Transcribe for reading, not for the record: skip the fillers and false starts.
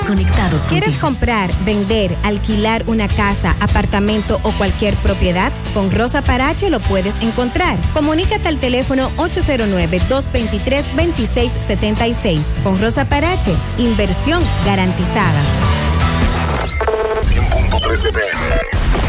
conectados ¿Quieres contigo. comprar, vender, alquilar una casa, apartamento o cualquier propiedad? Con Rosa Parache lo puedes encontrar. Comunícate al teléfono 809-223-2676. Con Rosa Parache, inversión garantizada. 100.3 FM.